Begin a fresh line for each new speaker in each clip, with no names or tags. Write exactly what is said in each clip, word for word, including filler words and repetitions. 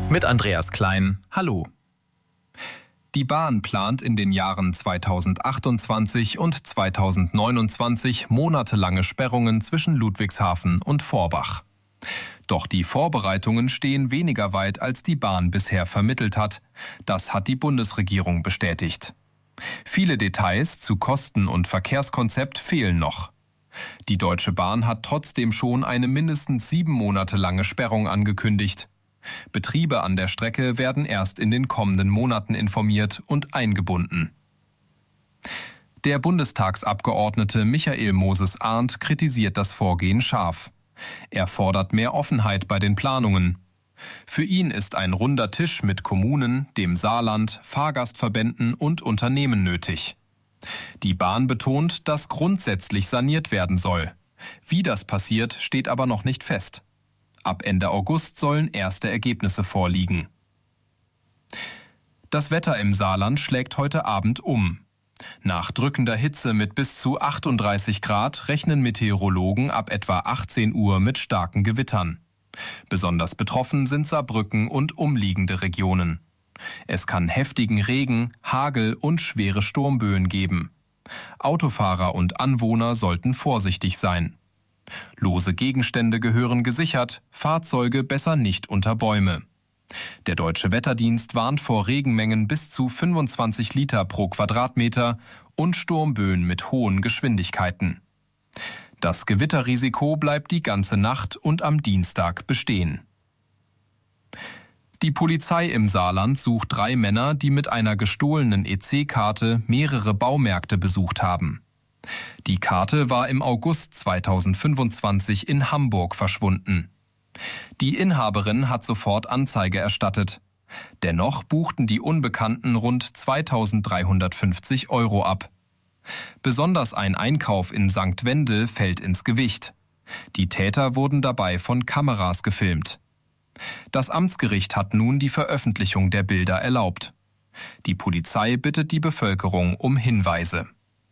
Mit Andreas Klein. Hallo. Die Bahn plant in den Jahren zweitausendachtundzwanzig und zweitausendneunundzwanzig monatelange Sperrungen zwischen Ludwigshafen und Forbach. Doch die Vorbereitungen stehen weniger weit, als die Bahn bisher vermittelt hat. Das hat die Bundesregierung bestätigt. Viele Details zu Kosten und Verkehrskonzept fehlen noch. Die Deutsche Bahn hat trotzdem schon eine mindestens sieben Monate lange Sperrung angekündigt. Betriebe an der Strecke werden erst in den kommenden Monaten informiert und eingebunden. Der Bundestagsabgeordnete Michael Moses-Arndt kritisiert das Vorgehen scharf. Er fordert mehr Offenheit bei den Planungen. Für ihn ist ein runder Tisch mit Kommunen, dem Saarland, Fahrgastverbänden und Unternehmen nötig. Die Bahn betont, dass grundsätzlich saniert werden soll. Wie das passiert, steht aber noch nicht fest. Ab Ende August sollen erste Ergebnisse vorliegen. Das Wetter im Saarland schlägt heute Abend um. Nach drückender Hitze mit bis zu achtunddreißig Grad rechnen Meteorologen ab etwa achtzehn Uhr mit starken Gewittern. Besonders betroffen sind Saarbrücken und umliegende Regionen. Es kann heftigen Regen, Hagel und schwere Sturmböen geben. Autofahrer und Anwohner sollten vorsichtig sein. Lose Gegenstände gehören gesichert, Fahrzeuge besser nicht unter Bäume. Der Deutsche Wetterdienst warnt vor Regenmengen bis zu fünfundzwanzig Liter pro Quadratmeter und Sturmböen mit hohen Geschwindigkeiten. Das Gewitterrisiko bleibt die ganze Nacht und am Dienstag bestehen. Die Polizei im Saarland sucht drei Männer, die mit einer gestohlenen E C-Karte mehrere Baumärkte besucht haben. Die Karte war im August zweitausendfünfundzwanzig in Hamburg verschwunden. Die Inhaberin hat sofort Anzeige erstattet. Dennoch buchten die Unbekannten rund zweitausenddreihundertfünfzig Euro ab. Besonders ein Einkauf in Sankt Wendel fällt ins Gewicht. Die Täter wurden dabei von Kameras gefilmt. Das Amtsgericht hat nun die Veröffentlichung der Bilder erlaubt. Die Polizei bittet die Bevölkerung um Hinweise.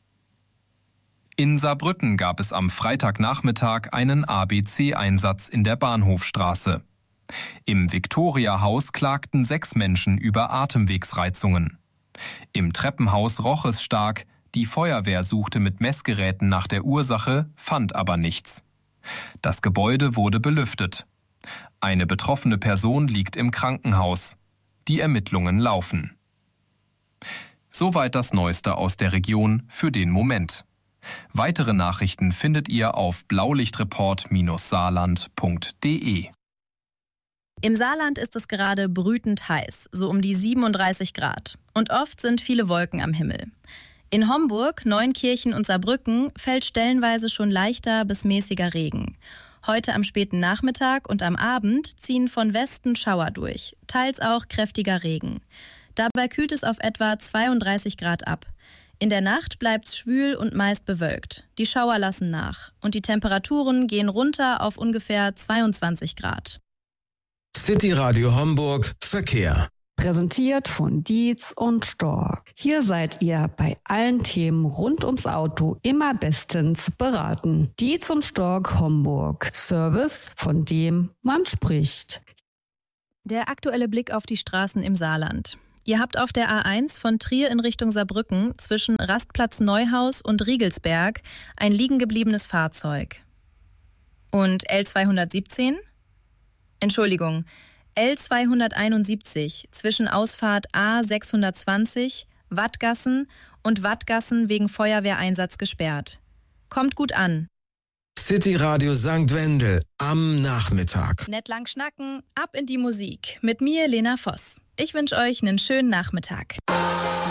In Saarbrücken gab es am Freitagnachmittag einen A B C-Einsatz in der Bahnhofstraße. Im Viktoriahaus klagten sechs Menschen über Atemwegsreizungen. Im Treppenhaus roch es stark, die Feuerwehr suchte mit Messgeräten nach der Ursache, fand aber nichts. Das Gebäude wurde belüftet. Eine betroffene Person liegt im Krankenhaus. Die Ermittlungen laufen. Soweit das Neueste aus der Region für den Moment. Weitere Nachrichten findet ihr auf blaulichtreport Bindestrich saarland Punkt de.
Im Saarland ist es gerade brütend heiß, so um die siebenunddreißig Grad. Und oft sind viele Wolken am Himmel. In Homburg, Neunkirchen und Saarbrücken fällt stellenweise schon leichter bis mäßiger Regen. Heute am späten Nachmittag und am Abend ziehen von Westen Schauer durch, teils auch kräftiger Regen. Dabei kühlt es auf etwa zweiunddreißig Grad ab. In der Nacht bleibt's schwül und meist bewölkt. Die Schauer lassen nach und die Temperaturen gehen runter auf ungefähr zweiundzwanzig Grad.
City Radio Homburg Verkehr.
Präsentiert von Dietz und Stork. Hier seid ihr bei allen Themen rund ums Auto immer bestens beraten. Dietz und Stork Homburg. Service, von dem man spricht.
Der aktuelle Blick auf die Straßen im Saarland. Ihr habt auf der A eins von Trier in Richtung Saarbrücken zwischen Rastplatz Neuhaus und Riegelsberg ein liegengebliebenes Fahrzeug. Und L zweihundertsiebzehn? Entschuldigung, L zweihunderteinundsiebzig zwischen Ausfahrt A sechshundertzwanzig, Wattgassen und Wattgassen wegen Feuerwehreinsatz gesperrt. Kommt gut an.
City Radio Sankt Wendel am Nachmittag.
Nett lang schnacken, ab in die Musik. Mit mir, Lena Voss. Ich wünsche euch einen schönen Nachmittag.